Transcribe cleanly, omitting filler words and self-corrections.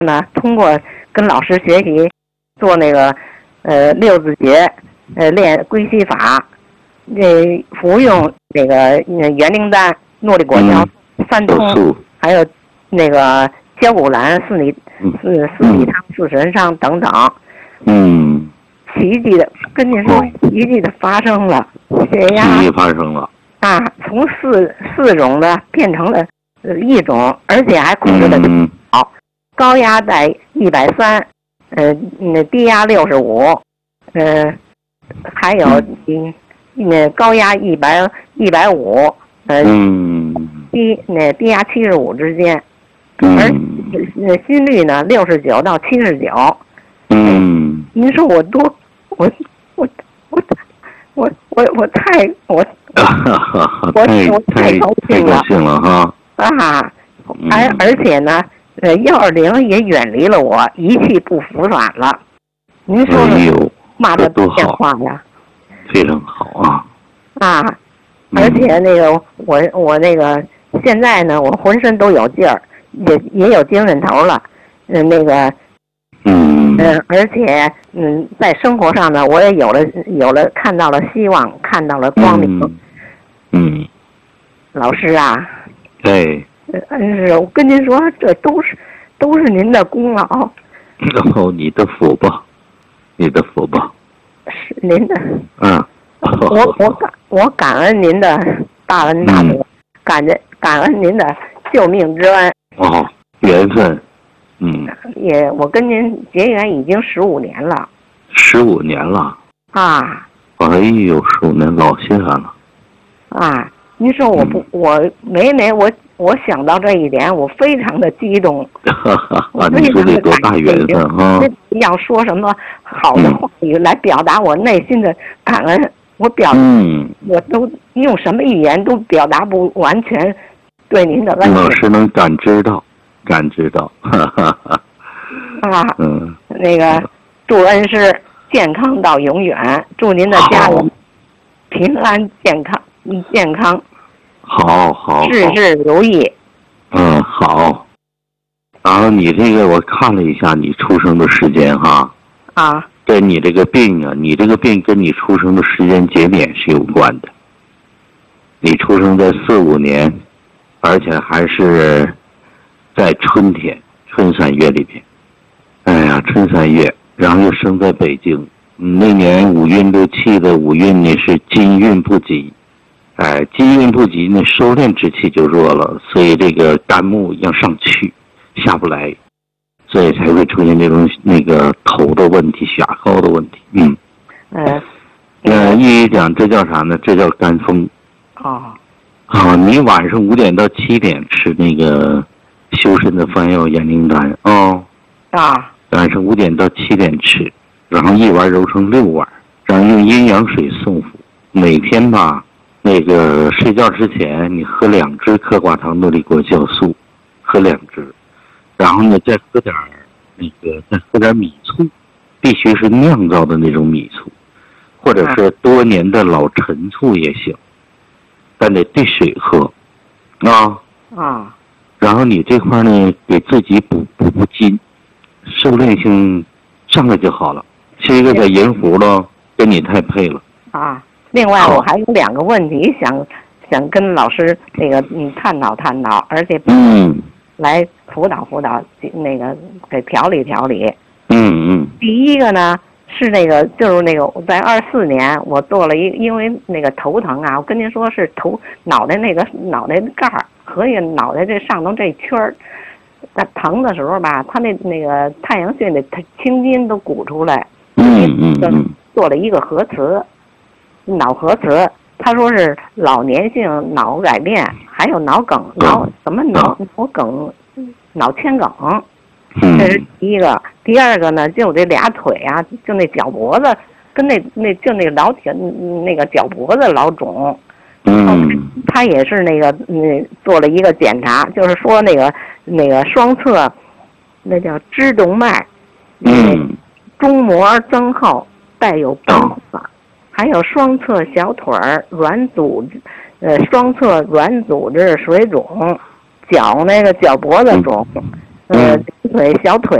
呢，通过跟老师学习做那个六字诀，练归西法，服用那个元灵丹、诺丽果胶、三通，还有那个焦骨兰、四里汤、四神汤等等。奇迹的，跟你说，奇迹的发生了，血压奇迹发生了啊，从四种的变成了一种，而且还控制的好，高压在130，低压65，还有高压150，低压75之间，而心率呢69到79。您说我多，我太高兴了哈！ 啊，而且呢，120也远离了我，一去不复返了。您说嘛的变化呀？ 非常好啊！ 啊，而且那个我那个现在呢，我浑身都有劲儿，也有精神头了，那个。而且在生活上呢，我也有了看到了希望，看到了光明。老师啊， 对， 是我跟您说，这都是您的功劳。 你的福报， 是您的。我感恩您的大恩大德，感恩您的救命之恩。 缘分。 我跟您结缘已经15年了。 15年了啊！ 哎呦，15年老心寒了啊！您说我想到这一点，我非常的激动。 你说这多大缘分啊！ 要说什么好的话语来表达我内心的感恩，我都用什么语言都表达不完全对您的恩情。 老师能感知到。 那个祝恩师健康到永远，祝您的家人平安健康， 好， 事事如意。 好。然后你这个我看了一下你出生的时间哈。对你这个病啊，你这个病跟你出生的时间节点是有关的。你出生在45年，而且还是在春天，春3月里边。春3月，然后又生在北京。那年五运都气的五运呢是金运不吉，金运不吉呢，收敛之气就弱了，所以这个肝木要上去，下不来，所以才会出现这种那个头的问题、血压高的问题。一讲这叫啥呢？这叫肝风。你晚上5点到7点吃那个修身的方药延灵丹晚上5点到7点吃，然后1丸揉成6丸，然后用阴阳水送服。每天吧，那个睡觉之前你喝2支嗑瓜糖诺丽果酵素，喝2支，然后呢再喝点米醋，必须是酿造的那种米醋，或者是多年的老陈醋也行，但得兑水喝然后你这块呢给自己补筋，收敛性上来就好了。吃一个在银湖了，跟你太配了另外我还有2个问题想跟老师那个探讨，而且来辅导那个给调理。第一个呢是那个就是那个在24年我做了因为那个头疼啊，我跟您说是脑袋盖儿和脑袋这上头这圈儿，它疼的时候吧，它那个太阳穴的青筋都鼓出来。做了一个核磁，脑核磁，他说是老年性脑改变，还有脑梗，脑梗，脑前梗。这是第一个。第二个呢，就这俩腿啊，就那脚脖子跟那老铁那个脚脖子老肿。他也是那个做了一个检查，就是说那个双侧那叫支动脉，中膜增厚，带有斑块，还有双侧小腿双侧软组织水肿，脚那个脚脖子肿， 对，小腿